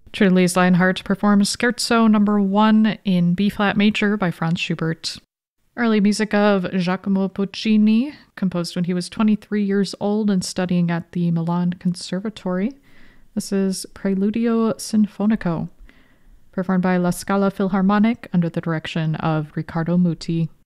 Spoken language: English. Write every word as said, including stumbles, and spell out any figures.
Trillis Lionheart performs Scherzo number one in B-flat major by Franz Schubert. Early music of Giacomo Puccini, composed when he was twenty-three years old and studying at the Milan Conservatory. This is Preludio Sinfonico, performed by La Scala Philharmonic under the direction of Riccardo Muti.